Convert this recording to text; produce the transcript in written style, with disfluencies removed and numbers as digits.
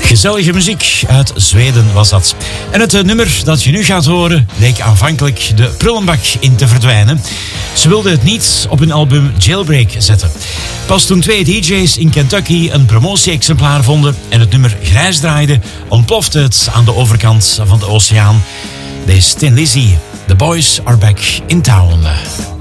Gezellige muziek uit Zweden was dat. En het nummer dat je nu gaat horen leek aanvankelijk de prullenbak in te verdwijnen. Ze wilden het niet op hun album Jailbreak zetten. Pas toen twee DJ's in Kentucky een promotie-exemplaar vonden en het nummer grijs draaiden, ontplofte het aan de overkant van de oceaan. Deze is Tin Lizzy. The boys are back in town.